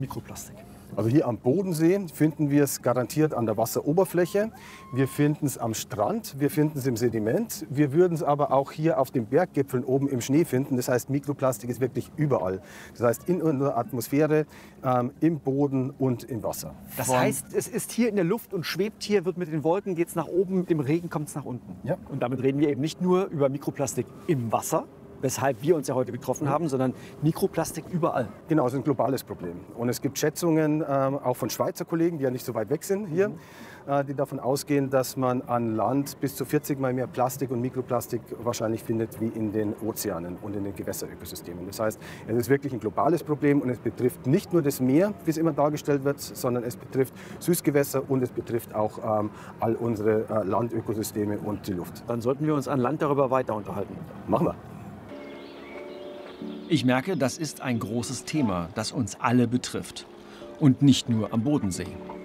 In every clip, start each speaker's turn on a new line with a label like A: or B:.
A: Mikroplastik?
B: Also hier am Bodensee finden wir es garantiert an der Wasseroberfläche. Wir finden es am Strand, wir finden es im Sediment. Wir würden es aber auch hier auf den Berggipfeln oben im Schnee finden. Das heißt, Mikroplastik ist wirklich überall. Das heißt, in unserer Atmosphäre, im Boden und im Wasser.
A: Das heißt, es ist hier in der Luft und schwebt hier, wird mit den Wolken, geht es nach oben, mit dem Regen kommt es nach unten.
B: Ja.
A: Und damit reden wir eben nicht nur über Mikroplastik im Wasser, weshalb wir uns ja heute getroffen haben, sondern Mikroplastik überall.
B: Genau, es ist ein globales Problem. Und es gibt Schätzungen, auch von Schweizer Kollegen, die ja nicht so weit weg sind hier, die davon ausgehen, dass man an Land bis zu 40 Mal mehr Plastik und Mikroplastik wahrscheinlich findet wie in den Ozeanen und in den Gewässerökosystemen. Das heißt, es ist wirklich ein globales Problem und es betrifft nicht nur das Meer, wie es immer dargestellt wird, sondern es betrifft Süßgewässer und es betrifft auch all unsere Landökosysteme und die Luft.
A: Dann sollten wir uns an Land darüber weiter unterhalten.
B: Machen wir.
C: Ich merke, das ist ein großes Thema, das uns alle betrifft. Und nicht nur am Bodensee.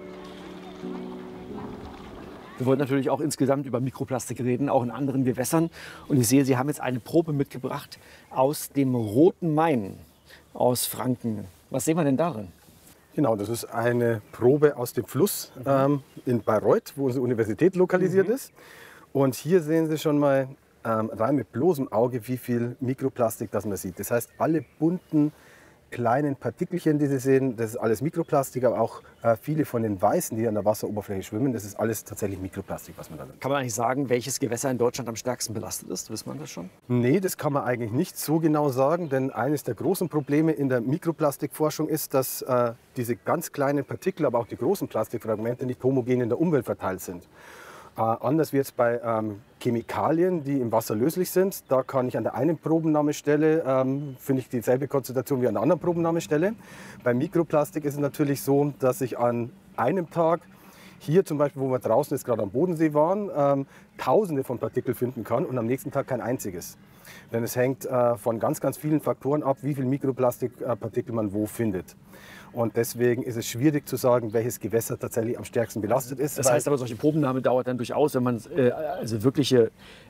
A: Wir wollen natürlich auch insgesamt über Mikroplastik reden, auch in anderen Gewässern. Und ich sehe, Sie haben jetzt eine Probe mitgebracht aus dem Roten Main aus Franken. Was sehen wir denn darin?
B: Genau, das ist eine Probe aus dem Fluss in Bayreuth, wo unsere Universität lokalisiert ist. Und hier sehen Sie schon mal rein mit bloßem Auge, wie viel Mikroplastik das man sieht. Das heißt, alle bunten kleinen Partikelchen, die Sie sehen, das ist alles Mikroplastik, aber auch viele von den Weißen, die an der Wasseroberfläche schwimmen, das ist alles tatsächlich Mikroplastik, was man da sieht.
A: Kann man eigentlich sagen, welches Gewässer in Deutschland am stärksten belastet ist? Wissen wir das schon?
B: Nee, das kann man eigentlich nicht so genau sagen, denn eines der großen Probleme in der Mikroplastikforschung ist, dass diese ganz kleinen Partikel, aber auch die großen Plastikfragmente nicht homogen in der Umwelt verteilt sind. Anders wie jetzt bei Chemikalien, die im Wasser löslich sind. Da kann ich an der einen Probennahmestelle, finde ich dieselbe Konzentration wie an der anderen Probennahmestelle. Bei Mikroplastik ist es natürlich so, dass ich an einem Tag, hier zum Beispiel, wo wir draußen jetzt gerade am Bodensee waren, Tausende von Partikeln finden kann und am nächsten Tag kein einziges. Denn es hängt von ganz, ganz vielen Faktoren ab, wie viel Mikroplastikpartikel man wo findet. Und deswegen ist es schwierig zu sagen, welches Gewässer tatsächlich am stärksten belastet ist.
A: Das heißt aber, solche Probennahme dauert dann durchaus, wenn man also wirkliche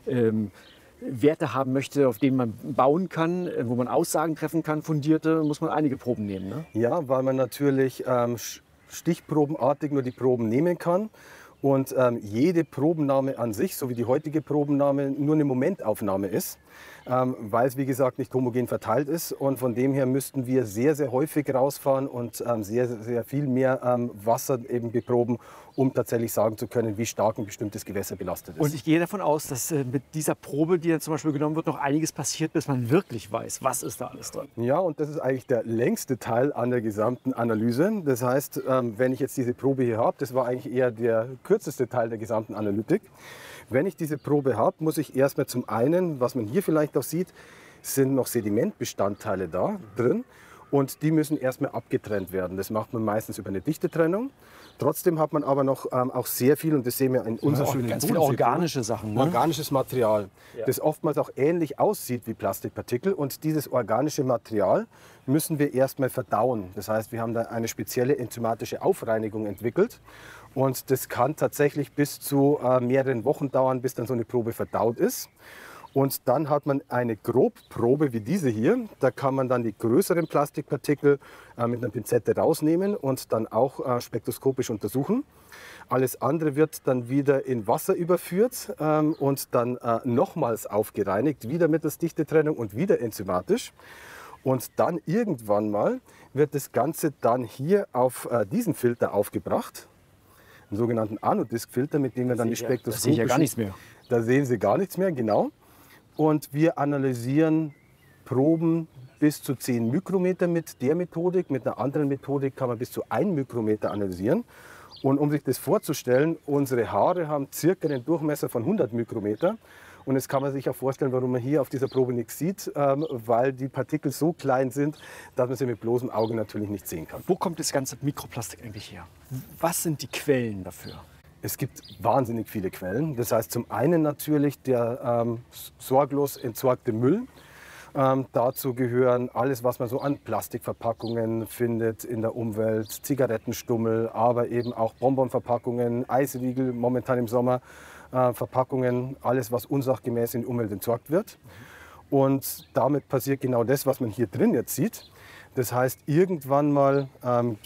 A: Werte haben möchte, auf denen man bauen kann, wo man Aussagen treffen kann, fundierte, muss man einige Proben nehmen. Ne?
B: Ja, weil man natürlich stichprobenartig nur die Proben nehmen kann. Und jede Probennahme an sich, so wie die heutige Probennahme, nur eine Momentaufnahme ist, weil es wie gesagt nicht homogen verteilt ist. Und von dem her müssten wir sehr, sehr häufig rausfahren und sehr, sehr viel mehr Wasser eben beproben, um tatsächlich sagen zu können, wie stark ein bestimmtes Gewässer belastet ist.
A: Und ich gehe davon aus, dass mit dieser Probe, die dann zum Beispiel genommen wird, noch einiges passiert, bis man wirklich weiß, was ist da alles drin.
B: Ja, und das ist eigentlich der längste Teil an der gesamten Analyse. Das heißt, wenn ich jetzt diese Probe hier habe, das war eigentlich eher der kürzeste Teil der gesamten Analytik. Wenn ich diese Probe habe, muss ich erstmal zum einen, was man hier vielleicht auch sieht, sind noch Sedimentbestandteile da drin und die müssen erstmal abgetrennt werden. Das macht man meistens über eine Dichtetrennung. Trotzdem hat man aber noch auch sehr viel, und das sehen wir in unserer schönen
A: ganz viele organische Sachen. Ne?
B: Organisches Material, das oftmals auch ähnlich aussieht wie Plastikpartikel. Und dieses organische Material müssen wir erstmal verdauen. Das heißt, wir haben da eine spezielle enzymatische Aufreinigung entwickelt. Und das kann tatsächlich bis zu mehreren Wochen dauern, bis dann so eine Probe verdaut ist. Und dann hat man eine Grobprobe wie diese hier. Da kann man dann die größeren Plastikpartikel mit einer Pinzette rausnehmen und dann auch spektroskopisch untersuchen. Alles andere wird dann wieder in Wasser überführt und dann nochmals aufgereinigt, wieder mittels Dichtetrennung und wieder enzymatisch. Und dann irgendwann mal wird das Ganze dann hier auf diesen Filter aufgebracht, einen sogenannten Anodisk-Filter, mit dem wir dann die spektroskopischen...
A: Da sehe ich ja gar nichts mehr.
B: Da sehen Sie gar nichts mehr, genau. Und wir analysieren Proben bis zu 10 Mikrometer mit der Methodik. Mit einer anderen Methodik kann man bis zu 1 Mikrometer analysieren. Und um sich das vorzustellen, unsere Haare haben circa den Durchmesser von 100 Mikrometer. Und jetzt kann man sich auch vorstellen, warum man hier auf dieser Probe nichts sieht, weil die Partikel so klein sind, dass man sie mit bloßem Auge natürlich nicht sehen kann.
A: Wo kommt das ganze Mikroplastik eigentlich her? Was sind die Quellen dafür?
B: Es gibt wahnsinnig viele Quellen. Das heißt zum einen natürlich der sorglos entsorgte Müll. Dazu gehören alles, was man so an Plastikverpackungen findet in der Umwelt, Zigarettenstummel, aber eben auch Bonbonverpackungen, Eisriegel, momentan im Sommer, Verpackungen, alles, was unsachgemäß in die Umwelt entsorgt wird. Und damit passiert genau das, was man hier drin jetzt sieht. Das heißt, irgendwann mal